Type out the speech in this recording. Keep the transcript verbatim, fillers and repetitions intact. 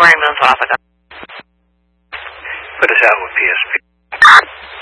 twenty minutes off of that. Put us out with P S P.